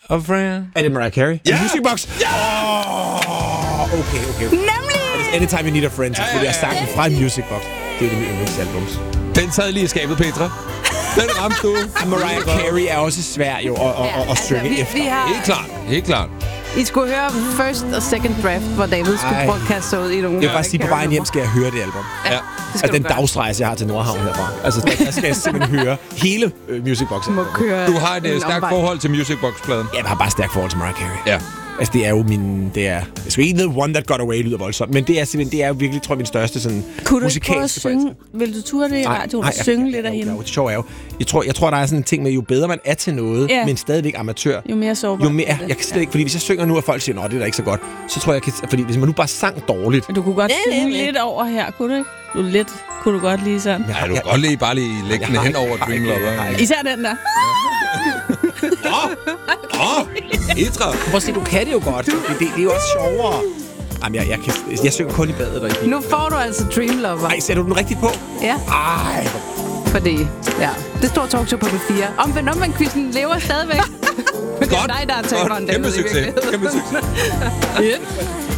a friend. Er det Mariah Carey? Ja! Music Box? Ja! Okay. Nemlig! Anytime You Need a Friend, så selvfølgelig er sangen fra Music Box. Det er det mit yndlingsalbums. Den sad lige i skabet, Petra. Den ramte du. Mariah Carey er også svær jo at synge efter. Helt klart. I skulle høre first og second draft, hvor David skulle prøve at kaste sig ud i nogle... Jeg vil bare sige, på vejen hjem skal jeg høre det album. Ja. Altså den dagsrejse, jeg har til Nordhavn herfra. Altså der skal jeg simpelthen høre hele Music Box. Du har et stærkt forhold til Music Box-pladen. Jeg har bare et stærkt forhold til Mariah Carey. Ja. Altså det er jo min... Jeg skal ikke The One That Got Away lyder voldsomt, men det er simpelthen, det er jo virkelig, tror jeg, min største sådan kunne musikalske... Kunne du prøve at synge? Vil du ture det i radioen og synge lidt af hende? Det sjove er jo... Jeg tror, der er sådan en ting med, jo bedre man er til noget, men stadigvæk amatør. Jo mere sårbar. Jo mere... Jeg kan slet ikke... Fordi hvis jeg synger nu, og folk siger, det er da ikke så godt, så tror jeg, fordi hvis man nu bare sang dårligt... Du kunne godt synge lidt over her, kunne du ikke? Kunne du godt lige sådan? Ja, du kan godt bare lige lægge den hen over Dream Lover. Især den der. Etra. Prøv at se, du kan det jo godt. Det er jo også sjovere. Jamen, jeg synger kun i badet og i bilen. Nu får du altså Dream Lover. Ej, sætter du den rigtigt på? Ja. Ej. Fordi, det store talkshow på B4. Omvendt quizzen lever stadigvæk. Men det er dig, der er taberen. Kæmpe succes. Yep.